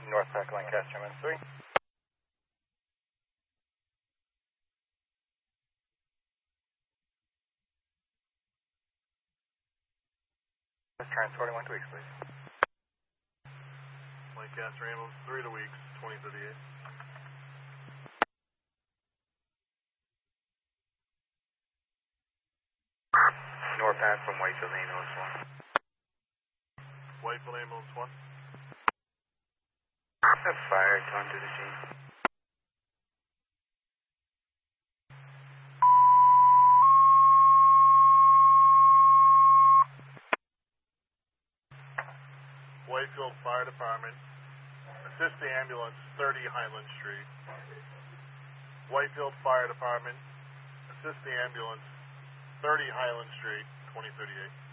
North Park, Lancaster, M3. Transporting 1 to Weeks, please. Lancaster ambulance 3 to Weeks, 2038. Northbound from Whitefield ambulance 1. Whitefield ambulance 1. Fire, time to the scene. Whitefield Fire Department, assist the ambulance 30 Highland Street. Whitefield Fire Department, assist the ambulance 30 Highland Street, 2038.